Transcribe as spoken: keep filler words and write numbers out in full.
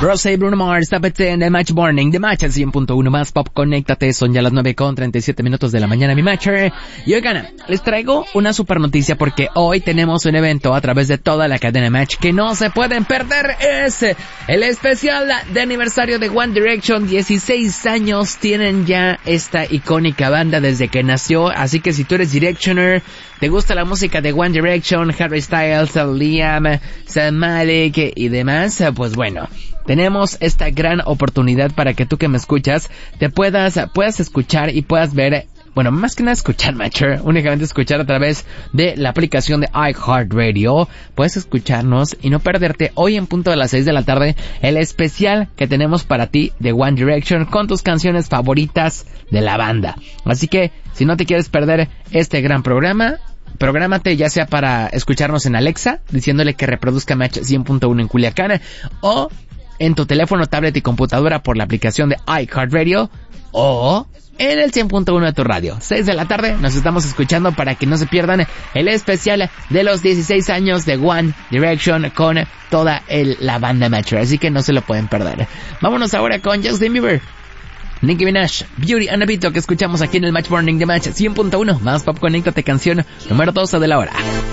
Rosé y Bruno Mars, Stop It in the Match Morning, The Match al cien punto uno más pop, conéctate, son ya las nueve con treinta y siete minutos de la mañana, mi Matcher. Y oigan, les traigo una super noticia porque hoy tenemos un evento a través de toda la cadena Match que no se pueden perder. Es el especial de aniversario de One Direction. dieciséis años tienen ya esta icónica banda desde que nació, así que si tú eres Directioner, te gusta la música de One Direction, Harry Styles, Liam, Zayn Malik y demás, pues bueno, tenemos esta gran oportunidad para que tú que me escuchas te puedas puedas escuchar y puedas ver, bueno, más que nada escuchar, Matcher, únicamente escuchar a través de la aplicación de iHeartRadio. Puedes escucharnos y no perderte hoy en punto de las seis de la tarde el especial que tenemos para ti de One Direction con tus canciones favoritas de la banda. Así que, si no te quieres perder este gran programa, prográmate ya sea para escucharnos en Alexa, diciéndole que reproduzca Match cien punto uno en Culiacán, o en tu teléfono, tablet y computadora por la aplicación de iHeartRadio, o en el cien punto uno de tu radio. seis de la tarde nos estamos escuchando para que no se pierdan el especial de los dieciséis años de One Direction con toda el, la banda Matcher, así que no se lo pueden perder. Vámonos ahora con Justin Bieber, Nicki Minaj, Beauty and a Beat, que escuchamos aquí en el Match Morning de Match cien punto uno más pop, conéctate, canción número doce de la hora.